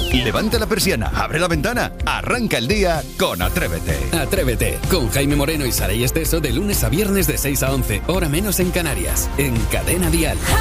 Levanta la persiana, abre la ventana, arranca el día con Atrévete. Atrévete, con Jaime Moreno y Saray Esteso de lunes a viernes de 6 a 11, hora menos en Canarias, en Cadena Dial.